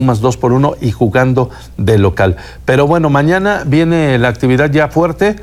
más 2-1 y jugando de local. Pero bueno, mañana viene la actividad ya fuerte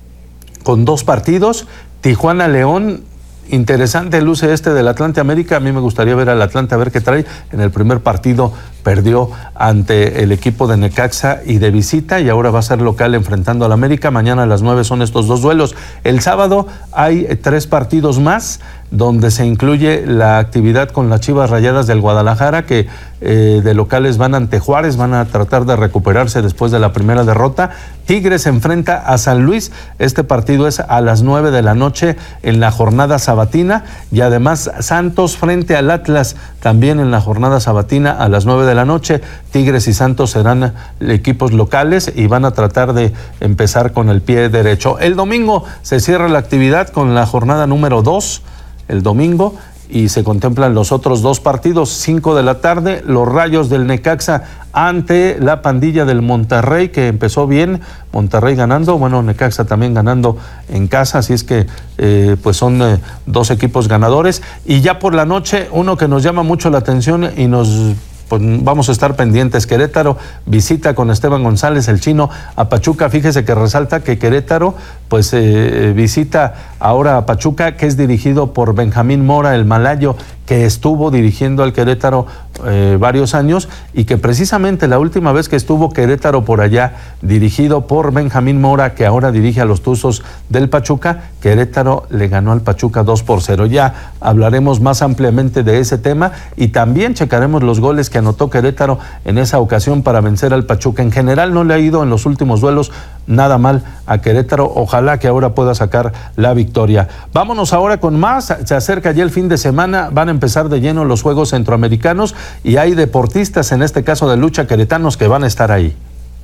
con 2 partidos. Tijuana-León, interesante luce del Atlante América. A mí me gustaría ver al Atlante a ver qué trae. En el primer partido perdió ante el equipo de Necaxa y de visita, y ahora va a ser local enfrentando al América. Mañana a las 9 son estos 2 duelos. El sábado hay 3 partidos más, donde se incluye la actividad con las Chivas Rayadas del Guadalajara, que de locales van ante Juárez, van a tratar de recuperarse después de la primera derrota. Tigres se enfrenta a San Luis. Este partido es a las 9 de la noche en la jornada sabatina, y además Santos frente al Atlas también en la jornada sabatina a las 9 de la noche. Tigres y Santos serán equipos locales y van a tratar de empezar con el pie derecho. El domingo se cierra la actividad con la jornada número 2, el domingo, y se contemplan los otros 2 partidos. 5 de la tarde, los Rayos del Necaxa ante la pandilla del Monterrey, que empezó bien, Monterrey ganando, bueno, Necaxa también ganando en casa, así es que pues son 2 equipos ganadores. Y ya por la noche, uno que nos llama mucho la atención y pues vamos a estar pendientes. Querétaro visita con Esteban González, el chino, a Pachuca. Fíjese que resalta que Querétaro pues visita ahora a Pachuca, que es dirigido por Benjamín Mora, el malayo, que estuvo dirigiendo al Querétaro varios años, y que precisamente la última vez que estuvo Querétaro por allá, dirigido por Benjamín Mora, que ahora dirige a los Tuzos del Pachuca, Querétaro le ganó al Pachuca 2-0. Ya hablaremos más ampliamente de ese tema, y también checaremos los goles que anotó Querétaro en esa ocasión para vencer al Pachuca. En general no le ha ido en los últimos duelos nada mal a Querétaro. Ojalá que ahora pueda sacar la victoria. Vámonos ahora con más. Se acerca ya el fin de semana, van a empezar de lleno los Juegos Centroamericanos, y hay deportistas, en este caso de lucha, queretanos, que van a estar ahí.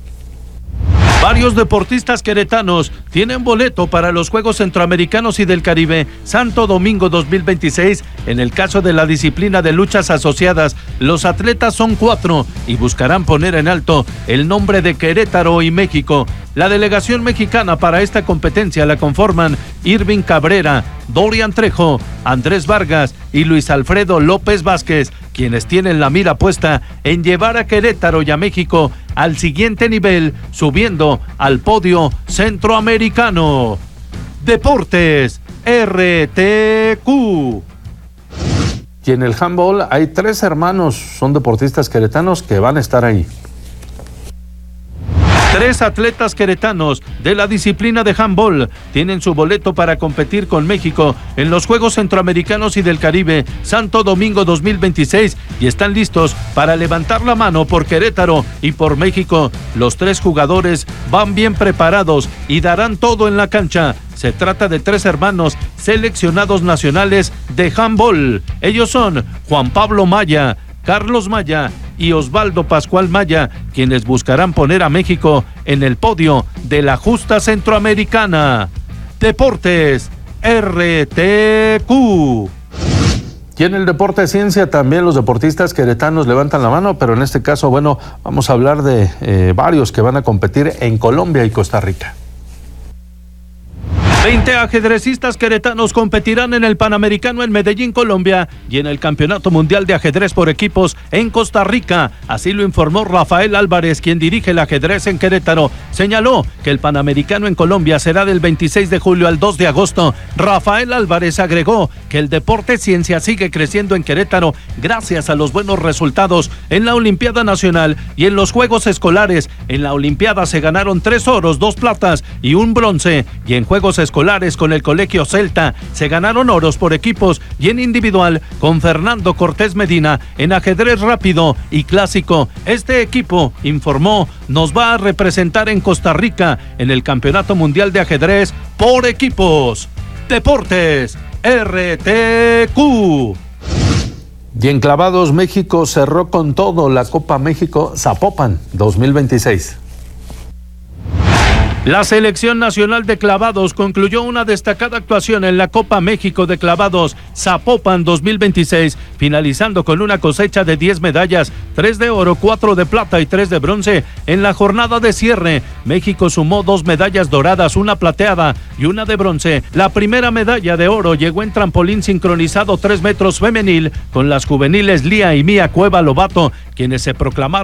Varios deportistas queretanos tienen boleto para los Juegos Centroamericanos y del Caribe Santo Domingo 2026. En el caso de la disciplina de luchas asociadas, los atletas son 4 y buscarán poner en alto el nombre de Querétaro y México. La delegación mexicana para esta competencia la conforman Irving Cabrera, Dorian Trejo, Andrés Vargas y Luis Alfredo López Vázquez, quienes tienen la mira puesta en llevar a Querétaro y a México al siguiente nivel, subiendo al podio centroamericano. Deportes RTQ. Y en el handball hay 3 hermanos, son deportistas queretanos, que van a estar ahí. 3 atletas queretanos de la disciplina de handball tienen su boleto para competir con México en los Juegos Centroamericanos y del Caribe Santo Domingo 2026 y están listos para levantar la mano por Querétaro y por México. Los 3 jugadores van bien preparados y darán todo en la cancha. Se trata de 3 hermanos seleccionados nacionales de handball. Ellos son Juan Pablo Maya, Carlos Maya y Osvaldo Pascual Maya, quienes buscarán poner a México en el podio de la justa centroamericana. Deportes RTQ. Y en el deporte de ciencia también los deportistas queretanos levantan la mano, pero en este caso, bueno, vamos a hablar de varios que van a competir en Colombia y Costa Rica. 20 ajedrecistas queretanos competirán en el Panamericano en Medellín, Colombia, y en el Campeonato Mundial de Ajedrez por Equipos en Costa Rica. Así lo informó Rafael Álvarez, quien dirige el ajedrez en Querétaro. Señaló que el Panamericano en Colombia será del 26 de julio al 2 de agosto. Rafael Álvarez agregó que el deporte ciencia sigue creciendo en Querétaro gracias a los buenos resultados en la Olimpiada Nacional y en los Juegos Escolares. En la Olimpiada se ganaron 3 oros, 2 platas y 1 bronce, y en Juegos Escolares con el Colegio Celta se ganaron oros por equipos y en individual con Fernando Cortés Medina en ajedrez rápido y clásico. Este equipo, informó, nos va a representar en Costa Rica en el Campeonato Mundial de Ajedrez por Equipos. Deportes RTQ. Y en clavados, México cerró con todo la Copa México Zapopan 2026. La Selección Nacional de Clavados concluyó una destacada actuación en la Copa México de Clavados Zapopan 2026, finalizando con una cosecha de 10 medallas, 3 de oro, 4 de plata y 3 de bronce. En la jornada de cierre, México sumó 2 medallas doradas, una plateada y una de bronce. La primera medalla de oro llegó en trampolín sincronizado 3 metros femenil con las juveniles Lía y Mía Cueva Lobato, quienes se proclamaron